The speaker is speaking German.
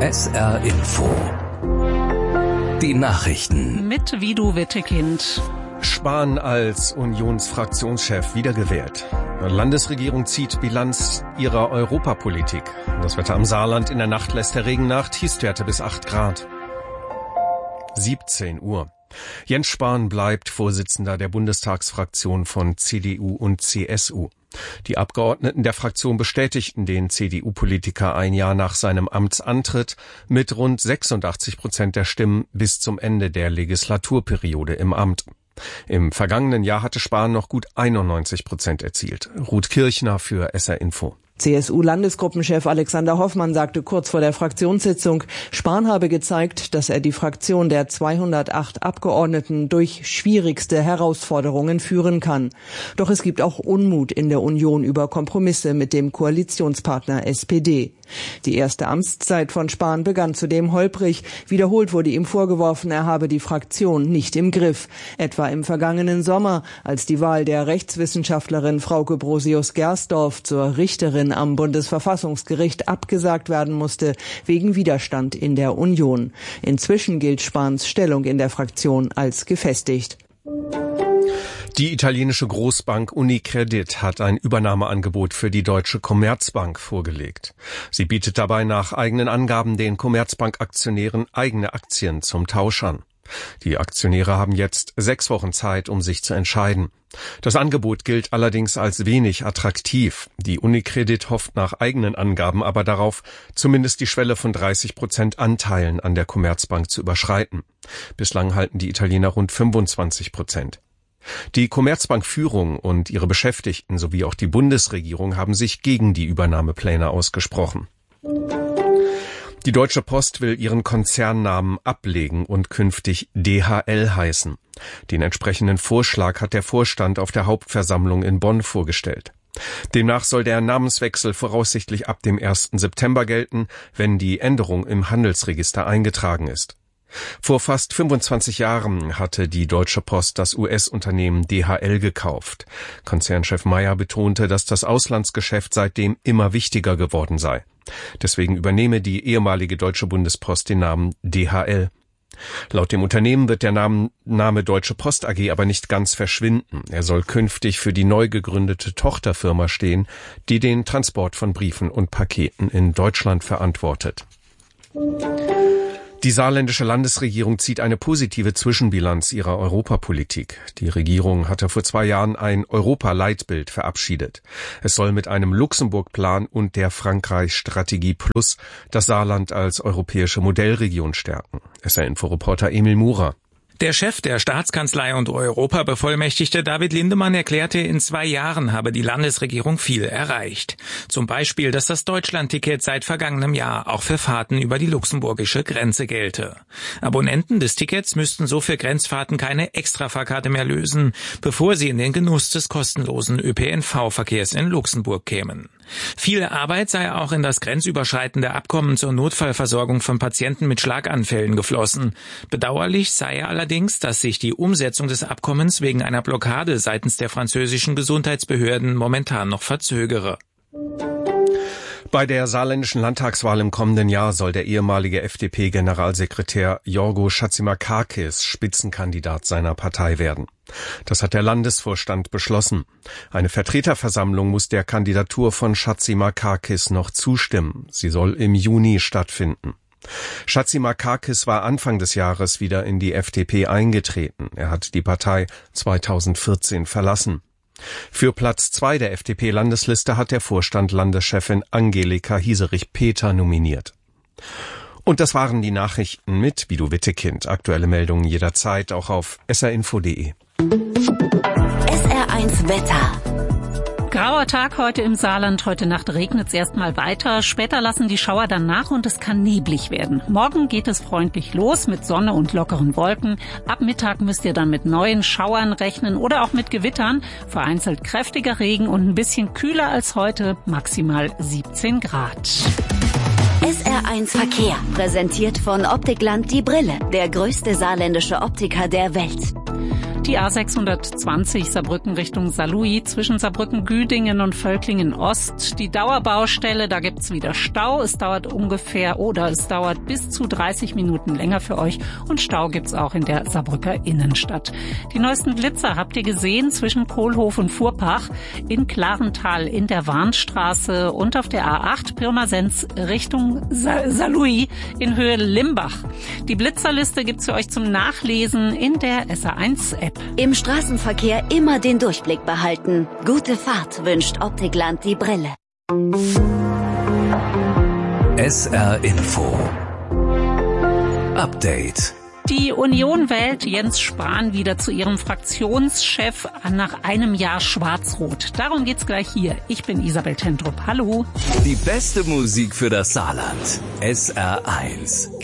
SR Info. Die Nachrichten. Mit Vidu Wittekind. Spahn als Unionsfraktionschef wiedergewählt. Die Landesregierung zieht Bilanz ihrer Europapolitik. Das Wetter am Saarland: in der Nacht lässt der Regen nach, Tiefstwerte bis 8 Grad. 17 Uhr. Jens Spahn bleibt Vorsitzender der Bundestagsfraktion von CDU und CSU. Die Abgeordneten der Fraktion bestätigten den CDU-Politiker ein Jahr nach seinem Amtsantritt mit rund 86% der Stimmen bis zum Ende der Legislaturperiode im Amt. Im vergangenen Jahr hatte Spahn noch gut 91% erzielt. Ruth Kirchner für SR Info. CSU-Landesgruppenchef Alexander Hoffmann sagte kurz vor der Fraktionssitzung, Spahn habe gezeigt, dass er die Fraktion der 208 Abgeordneten durch schwierigste Herausforderungen führen kann. Doch es gibt auch Unmut in der Union über Kompromisse mit dem Koalitionspartner SPD. Die erste Amtszeit von Spahn begann zudem holprig. Wiederholt wurde ihm vorgeworfen, er habe die Fraktion nicht im Griff. Etwa im vergangenen Sommer, als die Wahl der Rechtswissenschaftlerin Frauke Brosius-Gersdorf zur Richterin am Bundesverfassungsgericht abgesagt werden musste, wegen Widerstand in der Union. Inzwischen gilt Spahns Stellung in der Fraktion als gefestigt. Die italienische Großbank Unicredit hat ein Übernahmeangebot für die Deutsche Commerzbank vorgelegt. Sie bietet dabei nach eigenen Angaben den Commerzbank-Aktionären eigene Aktien zum Tausch an. Die Aktionäre haben jetzt 6 Wochen Zeit, um sich zu entscheiden. Das Angebot gilt allerdings als wenig attraktiv. Die Unicredit hofft nach eigenen Angaben aber darauf, zumindest die Schwelle von 30% Anteilen an der Commerzbank zu überschreiten. Bislang halten die Italiener rund 25%. Die Commerzbank-Führung und ihre Beschäftigten sowie auch die Bundesregierung haben sich gegen die Übernahmepläne ausgesprochen. Die Deutsche Post will ihren Konzernnamen ablegen und künftig DHL heißen. Den entsprechenden Vorschlag hat der Vorstand auf der Hauptversammlung in Bonn vorgestellt. Demnach soll der Namenswechsel voraussichtlich ab dem 1. September gelten, wenn die Änderung im Handelsregister eingetragen ist. Vor fast 25 Jahren hatte die Deutsche Post das US-Unternehmen DHL gekauft. Konzernchef Meyer betonte, dass das Auslandsgeschäft seitdem immer wichtiger geworden sei. Deswegen übernehme die ehemalige Deutsche Bundespost den Namen DHL. Laut dem Unternehmen wird der Name Deutsche Post AG aber nicht ganz verschwinden. Er soll künftig für die neu gegründete Tochterfirma stehen, die den Transport von Briefen und Paketen in Deutschland verantwortet. Die saarländische Landesregierung zieht eine positive Zwischenbilanz ihrer Europapolitik. Die Regierung hatte vor 2 Jahren ein Europa-Leitbild verabschiedet. Es soll mit einem Luxemburg-Plan und der Frankreich-Strategie Plus das Saarland als europäische Modellregion stärken. SR-Info-Reporter Emil Murer. Der Chef der Staatskanzlei und Europabevollmächtigte David Lindemann erklärte, in 2 Jahren habe die Landesregierung viel erreicht. Zum Beispiel, dass das Deutschlandticket seit vergangenem Jahr auch für Fahrten über die luxemburgische Grenze gelte. Abonnenten des Tickets müssten so für Grenzfahrten keine Extrafahrkarte mehr lösen, bevor sie in den Genuss des kostenlosen ÖPNV-Verkehrs in Luxemburg kämen. Viel Arbeit sei auch in das grenzüberschreitende Abkommen zur Notfallversorgung von Patienten mit Schlaganfällen geflossen. Bedauerlich sei allerdings, dass sich die Umsetzung des Abkommens wegen einer Blockade seitens der französischen Gesundheitsbehörden momentan noch verzögere. Bei der saarländischen Landtagswahl im kommenden Jahr soll der ehemalige FDP-Generalsekretär Jorgo Chatzimarkakis Spitzenkandidat seiner Partei werden. Das hat der Landesvorstand beschlossen. Eine Vertreterversammlung muss der Kandidatur von Chatzimarkakis noch zustimmen. Sie soll im Juni stattfinden. Chatzimarkakis war Anfang des Jahres wieder in die FDP eingetreten. Er hat die Partei 2014 verlassen. Für Platz 2 der FDP-Landesliste hat der Vorstand Landeschefin Angelika Hieserich-Peter nominiert. Und das waren die Nachrichten mit Vidu Wittekind. Aktuelle Meldungen jederzeit auch auf srinfo.de. SR1 Wetter. Grauer Tag heute im Saarland. Heute Nacht regnet es erstmal weiter. Später lassen die Schauer dann nach und es kann neblig werden. Morgen geht es freundlich los mit Sonne und lockeren Wolken. Ab Mittag müsst ihr dann mit neuen Schauern rechnen oder auch mit Gewittern. Vereinzelt kräftiger Regen und ein bisschen kühler als heute, maximal 17 Grad. SR1 Verkehr, präsentiert von Optikland die Brille, der größte saarländische Optiker der Welt. Die A620 Saarbrücken Richtung Saarlouis zwischen Saarbrücken-Güdingen und Völklingen-Ost. Die Dauerbaustelle, da gibt's wieder Stau. Es dauert bis zu 30 Minuten länger für euch. Und Stau gibt's auch in der Saarbrücker Innenstadt. Die neuesten Blitzer habt ihr gesehen zwischen Kohlhof und Furpach, in Klarental in der Warnstraße und auf der A8 Pirmasens Richtung Saarlouis in Höhe Limbach. Die Blitzerliste gibt's für euch zum Nachlesen in der SR1-App. Im Straßenverkehr immer den Durchblick behalten. Gute Fahrt wünscht Optikland die Brille. SR Info Update. Die Union wählt Jens Spahn wieder zu ihrem Fraktionschef nach einem Jahr Schwarz-Rot. Darum geht's gleich hier. Ich bin Isabel Tendrup. Hallo. Die beste Musik für das Saarland. SR1.